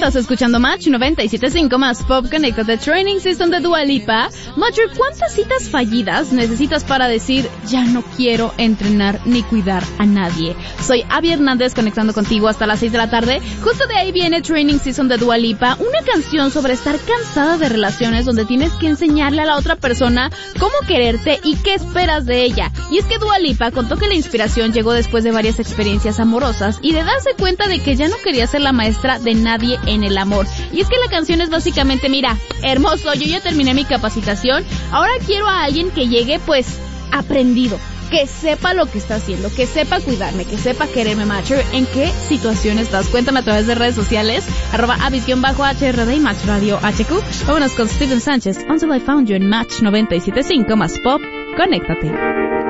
Estás escuchando Match 97.5 más Pop. Conéctate. Training System de Dua Lipa. Matcher, ¿cuántas citas fallidas necesitas para decir ya no quiero entrenar ni cuidar a nadie? Soy Abby Hernández, conectando contigo hasta las 6 de la tarde. Justo de ahí viene Training System de Dua Lipa, una canción sobre estar cansada de relaciones donde tienes que enseñarle a la otra persona cómo quererte y qué esperas de ella. Y es que Dua Lipa contó que la inspiración llegó después de varias experiencias amorosas y de darse cuenta de que ya no quería ser la maestra de nadie en el amor. Y es que la canción es básicamente, mira, hermoso, yo ya terminé mi capacitación, ahora quiero a alguien que llegue pues aprendido, que sepa lo que está haciendo, que sepa cuidarme, que sepa quererme. Matcher, ¿en qué situación estás? Cuéntame a través de redes sociales, @Avis_HRD y Match Radio HQ. Vámonos con Steven Sánchez, Until I Found You en Match 97.5 más Pop. Conéctate.